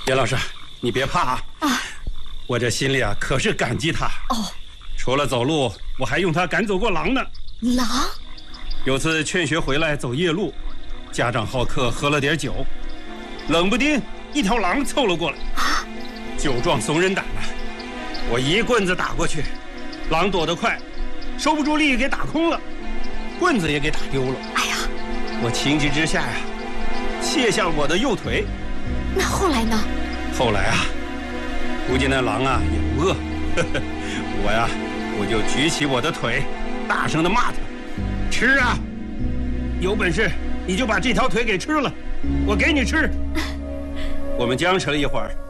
严老师，你别怕啊！我这心里啊可是感激他。 哦， 除了走路，我还用它赶走过狼呢。 狼？ 有次劝学回来走夜路，家长好客，喝了点酒，冷不丁一条狼凑了过来。 啊！ 酒壮怂人胆呐，我一棍子打过去，狼躲得快，收不住力给打空了，棍子也给打丢了。 哎呀！ 我情急之下呀，卸下我的右腿。 那后来呢？ 后来啊，估计那狼啊也不饿，我就举起我的腿，大声地骂他：“吃啊！有本事你就把这条腿给吃了，我给你吃。”我们僵持了一会儿，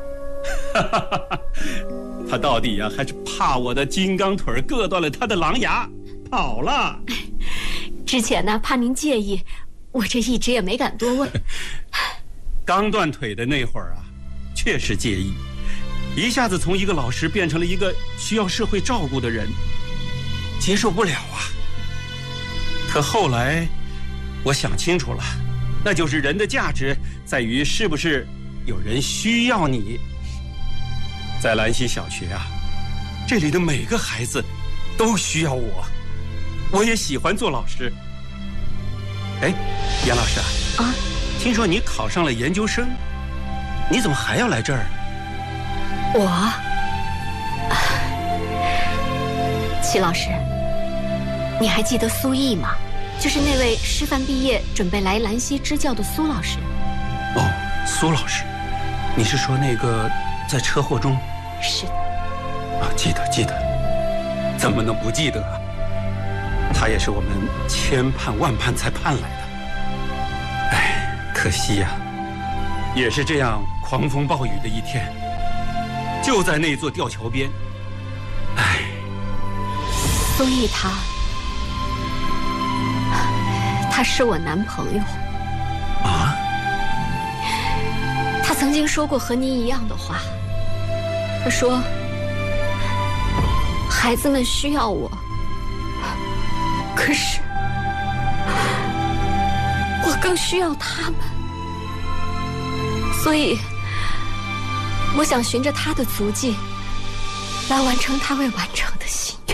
他到底呀还是怕我的金刚腿硌断了他的狼牙，跑了。 之前呢，怕您介意，我这一直也没敢多问。 刚断腿的那会儿啊，确实介意，一下子从一个老师变成了一个需要社会照顾的人，接受不了啊。可后来，我想清楚了，那就是人的价值在于是不是有人需要你。在兰溪小学啊，这里的每个孩子都需要我，我也喜欢做老师。哎，严老师啊。听说你考上了研究生，你怎么还要来这儿？ 齐老师，你还记得苏毅吗？就是那位师范毕业准备来兰溪支教的苏老师。 哦，苏老师，你是说那个在车祸中？ 是的。 啊，记得，怎么能不记得啊？他也是我们千盼万盼才盼来的。可惜呀，也是这样狂风暴雨的一天，就在那座吊桥边。哎， 苏毅他是我男朋友。 啊？ 他曾经说过和您一样的话，他说孩子们需要我，可是我更需要他们，所以我想循着他的足迹来完成他未完成的心愿。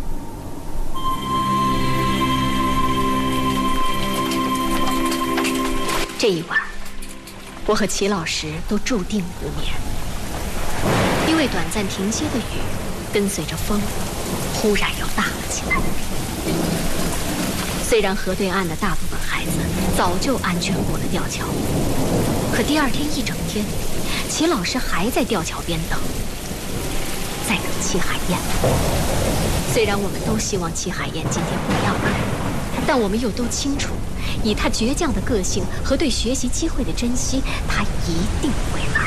这一晚，我和齐老师都注定无眠，因为短暂停歇的雨跟随着风忽然又大了起来。虽然河对岸的大部分孩子早就安全过了吊桥，可第二天一整天，齐老师还在吊桥边等，在等齐海燕。虽然我们都希望齐海燕今天不要来，但我们又都清楚，以他倔强的个性和对学习机会的珍惜，他一定会来。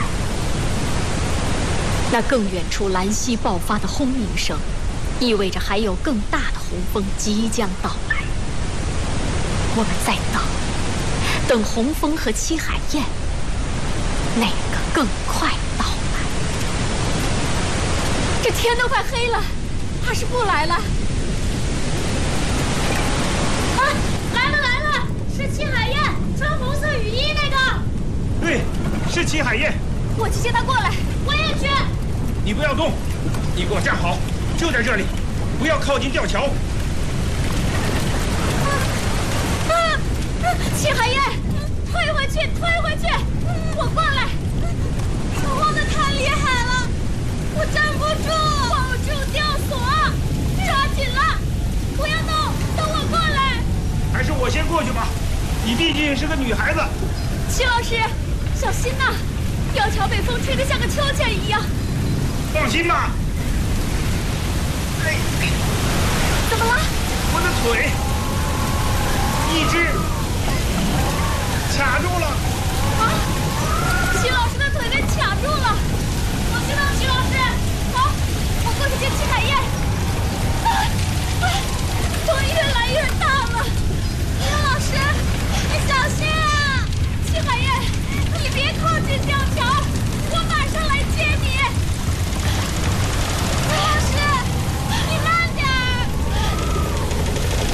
那更远处兰溪爆发的轰鸣声，意味着还有更大的洪峰即将到来。我们在等洪峰和齐海燕哪个更快到来。这天都快黑了，怕是不来了。啊，来了，是齐海燕，穿红色雨衣那个。 对，是齐海燕。 我去接她过来。我也去。 你不要动，你给我站好，就在这里，不要靠近吊桥。 齐海燕，退回去！我过来！晃得太厉害了，我站不住，抱住吊索，抓紧了，不要动，等我过来。 还是我先过去吧，你毕竟是个女孩子。 齐老师，小心呐，吊桥被风吹得像个秋千一样。 放心吧。 怎么了？ 我的腿一只卡住了。 啊！齐老师的腿被卡住了。我知道，齐老师。好，我过去接齐海燕。风越来越大了。刘老师，你小心啊！齐海燕，你别靠近吊桥，我马上来接你。刘老师，你慢点儿。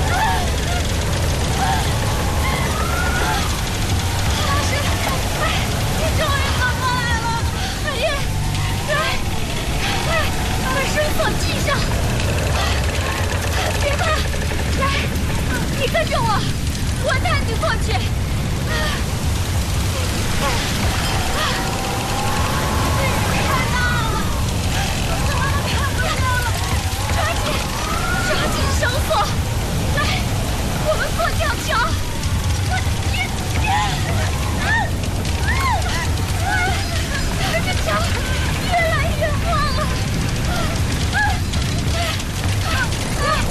老师，快！ 跟着我，我带你过去。